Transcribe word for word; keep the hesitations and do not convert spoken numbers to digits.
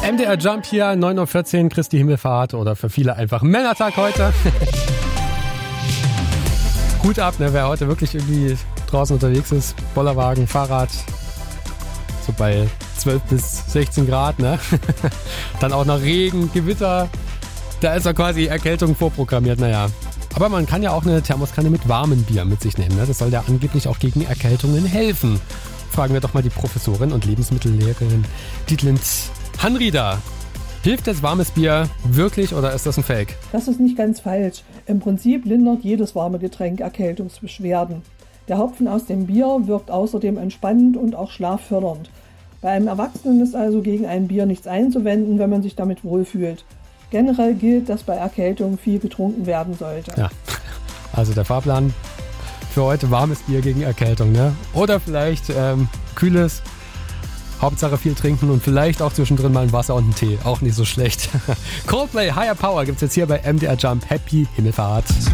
M D R Jump hier, neun Uhr vierzehn, Christi Himmelfahrt oder für viele einfach Männertag heute. Hut ab, ne, wer heute wirklich irgendwie draußen unterwegs ist. Bollerwagen, Fahrrad, so bei zwölf bis sechzehn Grad, ne? Dann auch noch Regen, Gewitter. Da ist ja quasi Erkältung vorprogrammiert, naja. Aber man kann ja auch eine Thermoskanne mit warmem Bier mit sich nehmen, ne? Das soll ja angeblich auch gegen Erkältungen helfen. Fragen wir doch mal die Professorin und Lebensmittellehrerin Dietlind Hanrieder. Hilft das warmes Bier wirklich oder ist das ein Fake? Das ist nicht ganz falsch. Im Prinzip lindert jedes warme Getränk Erkältungsbeschwerden. Der Hopfen aus dem Bier wirkt außerdem entspannend und auch schlaffördernd. Bei einem Erwachsenen ist also gegen ein Bier nichts einzuwenden, wenn man sich damit wohlfühlt. Generell gilt, dass bei Erkältung viel getrunken werden sollte. Ja, also der Fahrplan für heute: warmes Bier gegen Erkältung, ne? Oder vielleicht ähm, kühles. Hauptsache viel trinken und vielleicht auch zwischendrin mal ein Wasser und einen Tee. Auch nicht so schlecht. Coldplay, Higher Power gibt's jetzt hier bei M D R Jump. Happy Himmelfahrt.